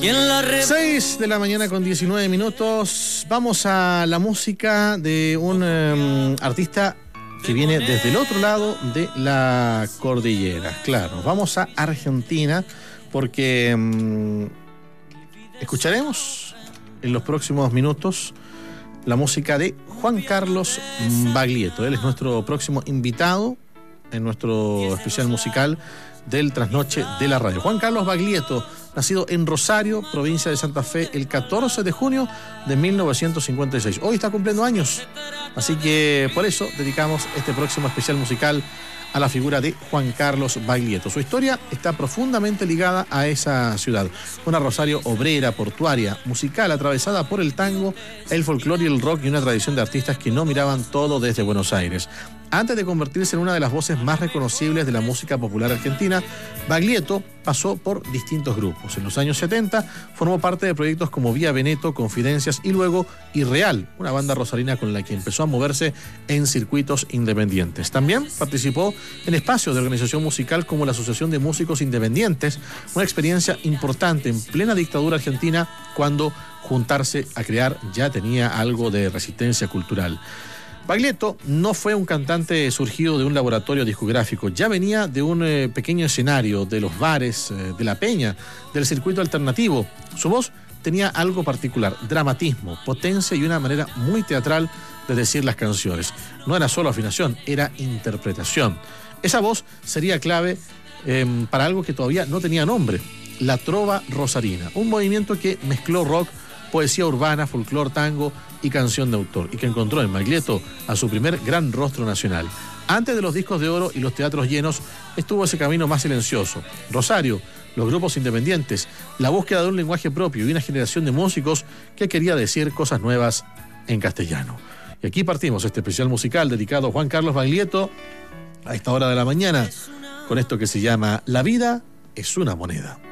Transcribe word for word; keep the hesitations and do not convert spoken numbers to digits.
seis de la mañana con diecinueve minutos. Vamos a la música de un um, artista que viene desde el otro lado de la cordillera. Claro, vamos a Argentina porque um, escucharemos en los próximos minutos la música de Juan Carlos Baglietto. Él es nuestro próximo invitado en nuestro especial musical del Trasnoche de la Radio. Juan Carlos Baglietto, nacido en Rosario, provincia de Santa Fe, el catorce de junio de mil novecientos cincuenta y seis. Hoy está cumpliendo años, así que por eso dedicamos este próximo especial musical a la figura de Juan Carlos Baglietto. Su historia está profundamente ligada a esa ciudad, una Rosario obrera, portuaria, musical, atravesada por el tango, el folclore y el rock, y una tradición de artistas que no miraban todo desde Buenos Aires. Antes de convertirse en una de las voces más reconocibles de la música popular argentina, Baglietto pasó por distintos grupos. En los años setenta formó parte de proyectos como Vía Veneto, Confidencias y luego Irreal, una banda rosarina con la que empezó a moverse en circuitos independientes. También participó en espacios de organización musical como la Asociación de Músicos Independientes, una experiencia importante en plena dictadura argentina, cuando juntarse a crear ya tenía algo de resistencia cultural. Baglietto no fue un cantante surgido de un laboratorio discográfico, ya venía de un eh, pequeño escenario, de los bares, eh, de la peña, del circuito alternativo. Su voz tenía algo particular, dramatismo, potencia y una manera muy teatral de decir las canciones. No era solo afinación, era interpretación. Esa voz sería clave eh, para algo que todavía no tenía nombre, la trova rosarina, un movimiento que mezcló rock, poesía urbana, folclor, tango y canción de autor, y que encontró en Baglietto a su primer gran rostro nacional. Antes de los discos de oro y los teatros llenos, estuvo ese camino más silencioso. Rosario, los grupos independientes, la búsqueda de un lenguaje propio y una generación de músicos que quería decir cosas nuevas en castellano. Y aquí partimos este especial musical dedicado a Juan Carlos Baglietto a esta hora de la mañana, con esto que se llama La vida es una moneda.